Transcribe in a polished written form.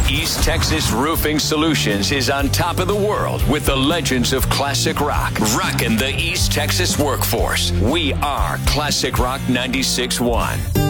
East Texas Roofing Solutions is on top of the world with the legends of classic rock, rocking the East Texas workforce. We are Classic Rock 96.1.